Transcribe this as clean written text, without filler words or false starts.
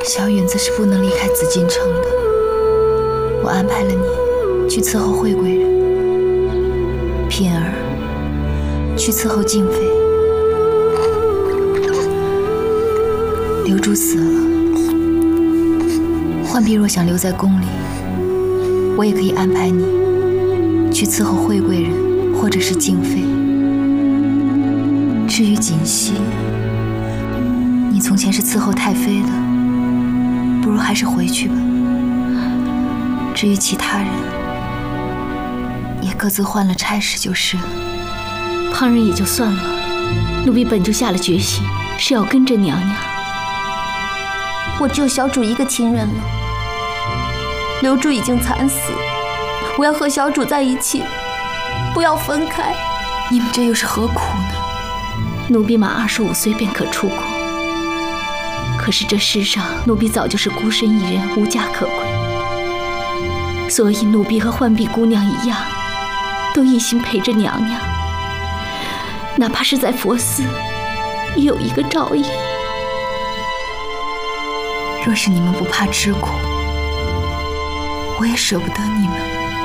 小允子是不能离开紫禁城的，我安排了你去伺候惠贵人，品儿去伺候静妃。刘珠死了，浣碧若想留在宫里，我也可以安排你去伺候惠贵人或者是静妃。至于锦汐，你从前是伺候太妃的，不如还是回去吧。至于其他人，也各自换了差事就是了。 旁人也就算了，奴婢本就下了决心，是要跟着娘娘。 我只有小主一个亲人了，刘珠已经惨死，我要和小主在一起，不要分开。 你们这又是何苦呢？ 奴婢满25岁便可出宫，可是这世上奴婢早就是孤身一人，无家可归，所以奴婢和浣碧姑娘一样，都一心陪着娘娘，哪怕是在佛寺，也有一个照应。 若是你们不怕吃苦，我也舍不得你们。